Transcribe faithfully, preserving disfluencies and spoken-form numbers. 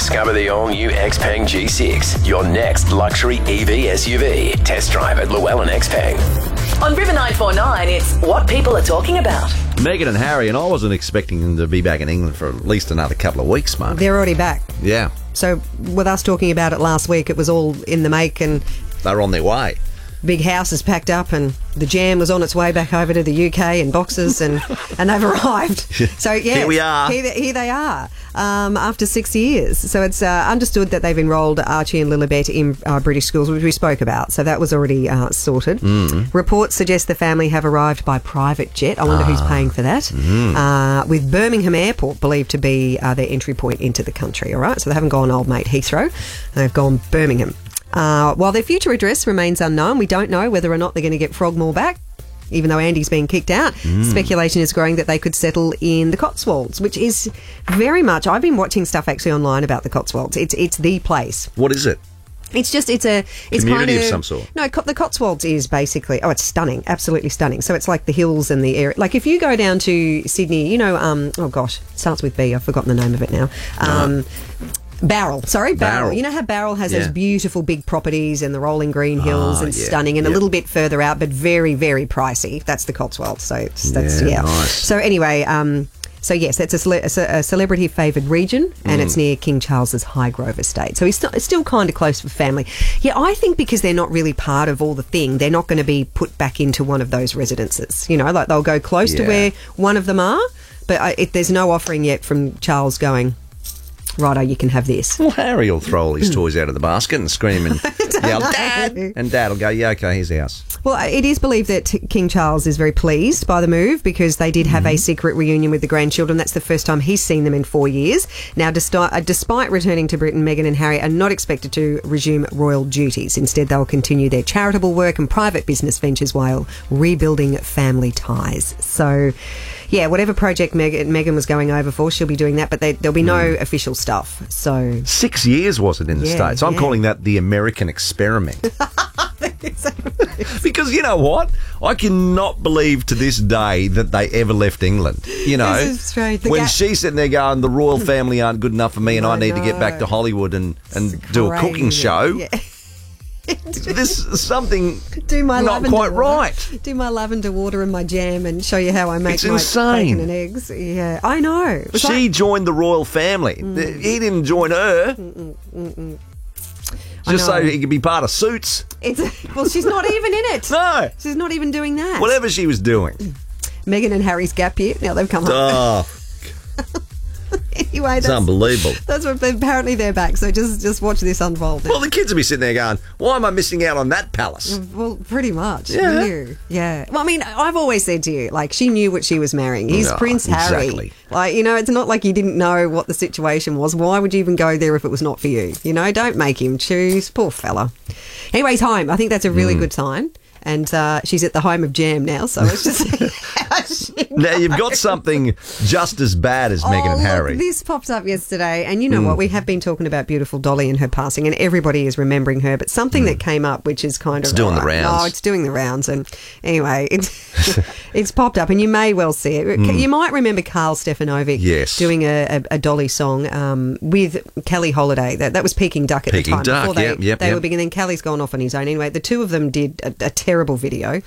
Discover the all-new Xpeng G six, your next luxury E V S U V. Test drive at Llewellyn Xpeng. On River nine four nine, it's what people are talking about. Meghan and Harry, and I wasn't expecting them to be back in England for at least another couple of weeks, Mark. They're already back. Yeah. So with us talking about it last week, it was all in the make and They're on their way. big house is packed up and the jam was on its way back over to the U K in boxes and, and they've arrived. So, yeah. Here we are. Here, here they are um, after six years. So it's uh, understood that they've enrolled Archie and Lilibet in uh, British schools, which we spoke about. So that was already uh, sorted. Mm. Reports suggest the family have arrived by private jet. I wonder ah. who's paying for that. Mm. Uh, with Birmingham Airport believed to be uh, their entry point into the country, all right? So they haven't gone old mate Heathrow. They've gone Birmingham. Uh, while their future address remains unknown, we don't know whether or not they're going to get Frogmore back, even though Andy's been kicked out. Mm. Speculation is growing that they could settle in the Cotswolds, which is very much... I've been watching stuff actually online about the Cotswolds. It's it's the place. What is it? It's just, it's a... It's Community kind of, of some sort? No, the Cotswolds is basically... Oh, it's stunning. Absolutely stunning. So it's like the hills and the area. Like if you go down to Sydney, you know... um Oh, gosh. It starts with B. I've forgotten the name of it now. Um no. Barrel, sorry, Barrel. Barrel. You know how Barrel has Yeah. those beautiful big properties and the rolling green hills Ah, and yeah. stunning, and Yep. a little bit further out, but very, very pricey. That's the Cotswolds. So it's, that's Yeah, yeah. nice. So anyway, um, so yes, it's a, cele- a, ce- a celebrity favoured region, and Mm. it's near King Charles's Highgrove estate. So it's, st- it's still kind of close for family. Yeah, I think because they're not really part of all the thing, they're not going to be put back into one of those residences. You know, like they'll go close to Yeah. where one of them are, but I, it, there's no offering yet from Charles going, righto, you can have this. Well, Harry will throw all his toys out of the basket and scream and yell, Dad! And Dad will go, yeah, okay, here's the house. Well, it is believed that King Charles is very pleased by the move because they did have mm-hmm. a secret reunion with the grandchildren. That's the first time he's seen them in four years. Now, despite, uh, despite returning to Britain, Meghan and Harry are not expected to resume royal duties. Instead, they'll continue their charitable work and private business ventures while rebuilding family ties. So, yeah, whatever project Meghan, Meghan was going over for, she'll be doing that, but they, there'll be no mm. official stuff. So Six years was it in the Yeah, States? I'm yeah. calling that the American experiment. Because you know what? I cannot believe to this day that they ever left England. You know, This is strange. The when ga- she's sitting there going, the royal family aren't good enough for me and I, I need to get back know. to Hollywood and, and It's do a cooking crazy. show. Yeah. This is something Do my not lavender quite water. right. Do my lavender water and my jam and show you how I make It's my insane. bacon and eggs. Yeah, I know. It was She like- joined the royal family. Mm. He didn't join her. Mm-mm, mm-mm. Just so know. he could be part of Suits. It's, well, she's not even in it. No. She's not even doing that. Whatever she was doing. Meghan and Harry's gap year. Now they've come home. Oh, Anyway, it's that's, unbelievable. that's what apparently they're back. So just just watch this unfold. Now. Well, the kids will be sitting there going, why am I missing out on that palace? Well, pretty much. Yeah. Knew. Yeah. Well, I mean, I've always said to you, like, she knew what she was marrying. He's No, Prince Harry. exactly. Like, you know, it's not like you didn't know what the situation was. Why would you even go there if it was not for you? You know, don't make him choose. Poor fella. Anyway, he's home. I think that's a really Mm. good sign. And uh, she's at the home of jam now, so it's just... Now, you've got something just as bad as Meghan Oh, and Harry. Look, this popped up yesterday, and you know Mm. what? We have been talking about beautiful Dolly and her passing, and everybody is remembering her. But something that came up, which is kind It's of doing the uh, rounds. Oh, it's doing the rounds, and anyway, it's it's popped up, and you may well see it. Mm. You might remember Carl Stefanovic Yes. doing a, a, a Dolly song um, with Kelly Holiday. That that was Peking Duck at Peking the time. Duck, before they, yep, yep, they yep. were big, and then Kelly's gone off on his own. Anyway, the two of them did a, a terrible video.